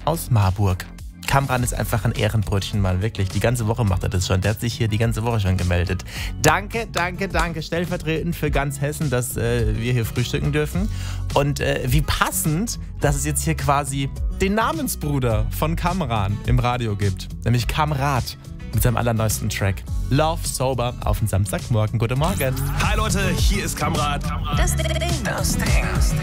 aus Marburg. Kamran ist einfach ein Ehrenbrötchen, mal wirklich. Die ganze Woche macht er das schon. Der hat sich hier die ganze Woche schon gemeldet. Danke, stellvertretend für ganz Hessen, dass wir hier frühstücken dürfen. Und wie passend, dass es jetzt hier quasi den Namensbruder von Kamran im Radio gibt. Nämlich Kamrat mit seinem allerneuesten Track. Love Sober auf den Samstagmorgen. Guten Morgen. Hi Leute, hier ist Kamrat. Das Ding.